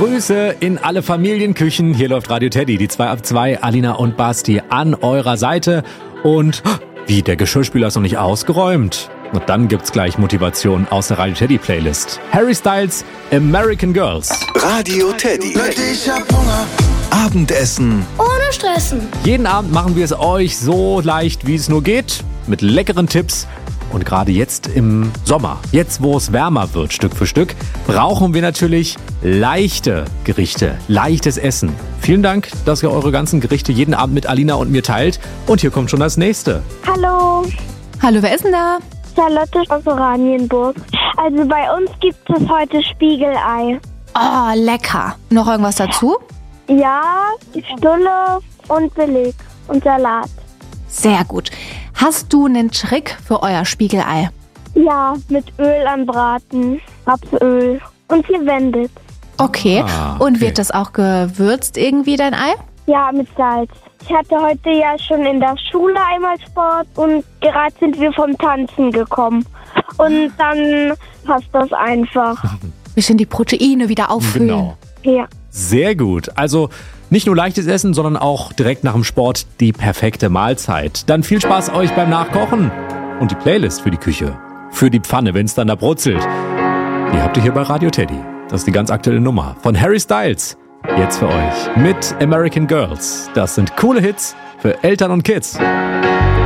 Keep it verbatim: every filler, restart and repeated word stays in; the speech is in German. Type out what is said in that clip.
Grüße in alle Familienküchen. Hier läuft Radio Teddy, die zwei ab zwei, Alina und Basti an eurer Seite. Und wie, der Geschirrspüler ist noch nicht ausgeräumt? Und dann gibt's gleich Motivation aus der Radio Teddy Playlist. Harry Styles, American Girls. Radio Teddy. Ich hab Hunger. Abendessen. Ohne Stressen. Jeden Abend machen wir es euch so leicht, wie es nur geht. Mit leckeren Tipps. Und gerade jetzt im Sommer, jetzt wo es wärmer wird, Stück für Stück, brauchen wir natürlich leichte Gerichte, leichtes Essen. Vielen Dank, dass ihr eure ganzen Gerichte jeden Abend mit Alina und mir teilt. Und hier kommt schon das nächste. Hallo, Hallo, wer ist denn da? Charlotte aus Oranienburg. Also bei uns gibt es heute Spiegelei. Oh, lecker. Noch irgendwas dazu? Ja, Stulle und Beleg und Salat. Sehr gut. Hast du einen Trick für euer Spiegelei? Ja, mit Öl anbraten, Rapsöl und gewendet. Okay. Ah, Und okay. wird das auch gewürzt irgendwie, dein Ei? Ja, mit Salz. Ich hatte heute ja schon in der Schule einmal Sport und gerade sind wir vom Tanzen gekommen. Und dann passt das einfach. Bisschen die Proteine wieder auffüllen. Genau. Ja. Sehr gut. Also nicht nur leichtes Essen, sondern auch direkt nach dem Sport die perfekte Mahlzeit. Dann viel Spaß euch beim Nachkochen. Und die Playlist für die Küche, für die Pfanne, wenn es dann da brutzelt, die habt ihr hier bei Radio Teddy. Das ist die ganz aktuelle Nummer von Harry Styles. Jetzt für euch mit American Girls. Das sind coole Hits für Eltern und Kids.